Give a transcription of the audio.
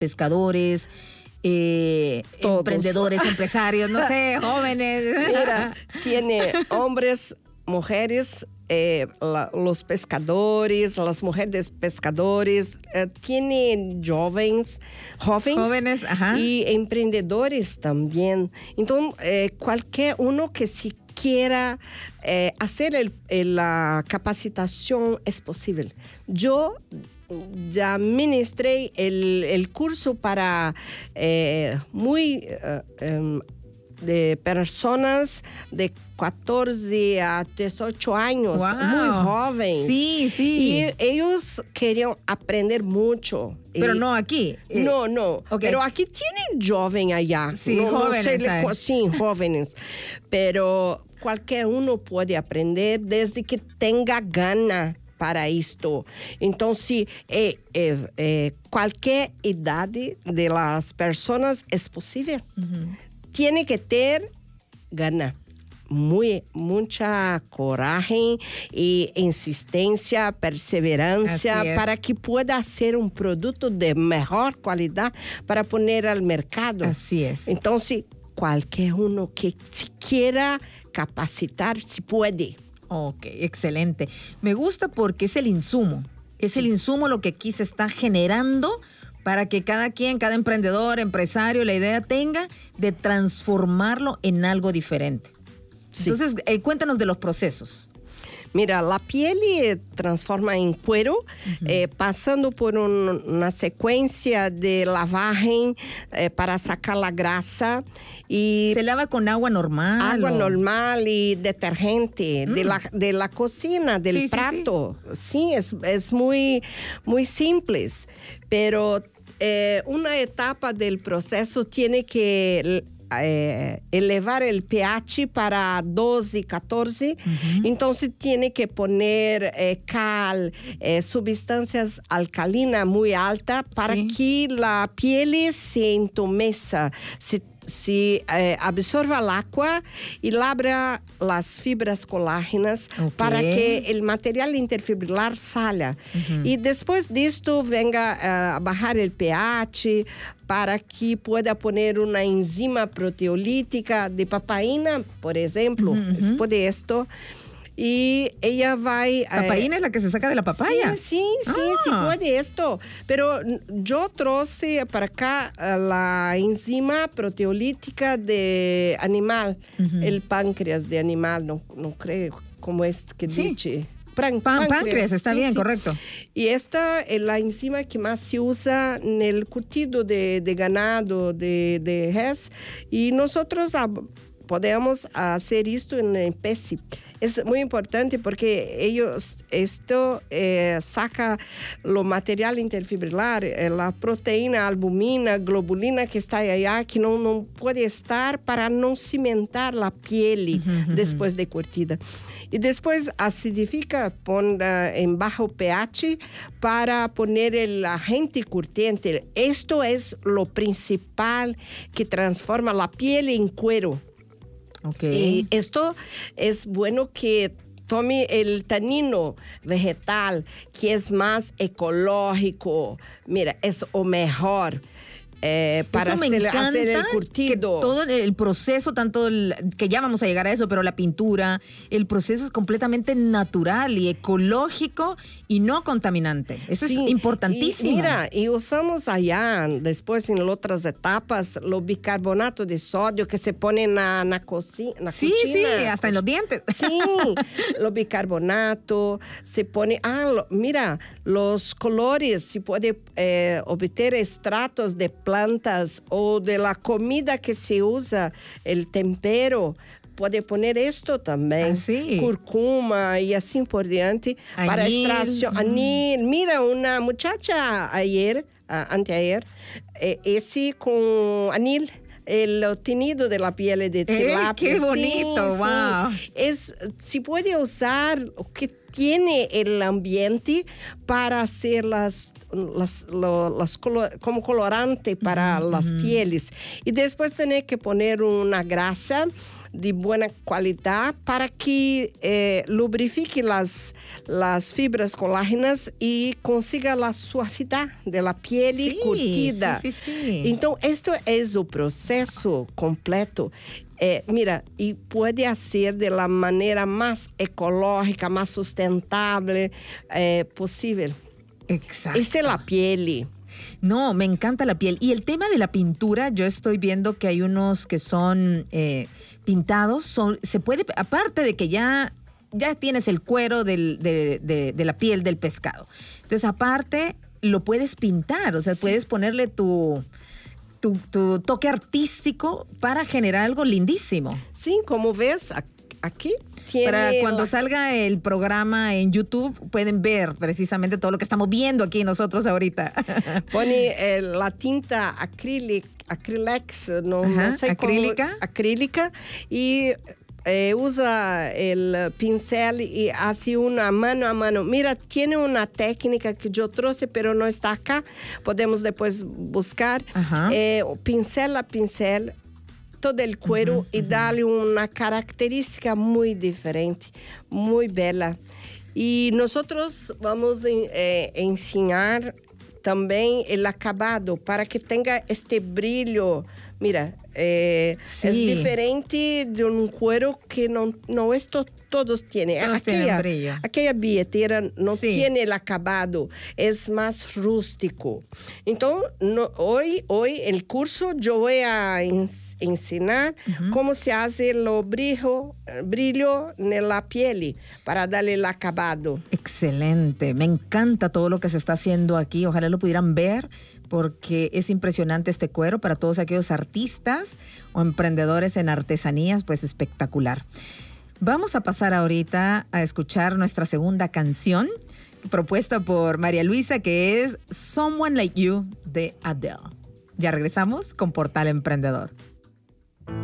pescadores, emprendedores, empresarios, no sé, jóvenes. Mira, tiene hombres, mujeres, los pescadores, las mujeres pescadores, tiene jóvenes ajá. Y emprendedores también. Entonces, cualquier uno que si quiera hacer la capacitación es posible. Yo ya ministré el curso para de personas de 14 a 18 años, wow, muy jóvenes. Sí. Y ellos querían aprender mucho. Pero no aquí. No. Okay. Pero aquí tienen jóvenes allá. Sí, no, jóvenes. Sí, jóvenes. Pero cualquier uno puede aprender desde que tenga gana para esto. Entonces, cualquier edad de las personas es posible. Uh-huh. Tiene que tener gana, mucha coraje y insistencia, perseverancia para que pueda hacer un producto de mejor calidad para poner al mercado. Así es. Entonces, cualquier uno que si quiera capacitar, si puede. Ok, excelente. Me gusta porque es el insumo. Es el insumo lo que aquí se está generando para que cada emprendedor, empresario, la idea tenga de transformarlo en algo diferente. Sí. Entonces, cuéntanos de los procesos. Mira, la piel transforma en cuero, pasando por una secuencia de lavaje para sacar la grasa. Y ¿se lava con agua normal? Agua normal y detergente de la cocina, del prato. Sí, es muy, muy simple. Pero una etapa del proceso tiene que elevar el pH para 12, 14. Uh-huh. Entonces tiene que poner cal, sustancias alcalinas muy altas para que la piel se entumeza, se absorba el agua y labra las fibras colágenas para que el material interfibrilar salga. Uh-huh. Y después de esto venga a bajar el pH para que pueda poner una enzima proteolítica de papaína, por ejemplo, después de esto. Y ella va... ¿Papaína es la que se saca de la papaya? Sí, puede esto. Pero yo traje para acá la enzima proteolítica de animal, el páncreas de animal, no creo cómo es que dice. Páncreas, está bien, correcto. Y esta es la enzima que más se usa en el curtido de ganado, de res. Y nosotros podemos hacer esto en el pez. Es muy importante porque esto saca lo material interfibrilar, la proteína, albumina, globulina que está allá, que no puede estar para no cimentar la piel después de curtida. Y después acidifica, pone en bajo pH para poner el agente curtiente. Esto es lo principal que transforma la piel en cuero. Okay. Y esto es bueno que tome el tanino vegetal, que es más ecológico. Mira, es lo mejor. Para hacer el curtido. Que todo el proceso, que ya vamos a llegar a eso, pero la pintura, el proceso es completamente natural y ecológico y no contaminante. Eso es importantísimo. Y usamos allá, después en otras etapas, los bicarbonato de sodio que se ponen en la cocina. Sí, hasta en los dientes. Sí, los bicarbonato se pone... mira, los colores, se puede obtener estratos de plantas o de la comida que se usa, el tempero. Puede poner esto también, cúrcuma y así por diante, para extracción. Anil. Mira, una muchacha anteayer, ese con anil, el obtenido de la piel de tilapia. ¡Qué bonito! ¡Wow! Se puede usar lo que tiene el ambiente para hacer como colorante para las pieles. Y después tiene que poner una grasa de buena calidad para que lubrifique las fibras colágenas y consiga la suavidad de la piel curtida. Sí. Entonces, esto es el proceso completo. Mira, y puede hacer de la manera más ecológica, más sustentable posible. Exacto. Esa es la piel. No, me encanta la piel. Y el tema de la pintura, yo estoy viendo que hay unos que son pintados. Se puede, aparte de que ya tienes el cuero de la piel del pescado. Entonces, aparte, lo puedes pintar. O sea, puedes ponerle tu toque artístico para generar algo lindísimo. Sí, como ves, aquí tiene... Para cuando salga el programa en YouTube, pueden ver precisamente todo lo que estamos viendo aquí nosotros ahorita. Pone la tinta acrílex, no sé acrílica. cómo, acrílica, y usa el pincel y hace una mano a mano. Mira, tiene una técnica que yo trouxe, pero no está acá. Podemos después buscar. Pincel a pincel, todo el cuero y darle una característica muy diferente, muy bella. Y nosotros vamos a enseñar también el acabado para que tenga este brillo. Mira, es diferente de un cuero que no esto todos tienen. Todos tienen brillo. Aquella billetera no tiene el acabado, es más rústico. Entonces, hoy el curso yo voy a enseñar cómo se hace el brillo en la piel para darle el acabado. Excelente, me encanta todo lo que se está haciendo aquí. Ojalá lo pudieran ver, porque es impresionante este cuero para todos aquellos artistas o emprendedores en artesanías, pues espectacular. Vamos a pasar ahorita a escuchar nuestra segunda canción, propuesta por María Luisa, que es Someone Like You de Adele. Ya regresamos con Portal Emprendedor.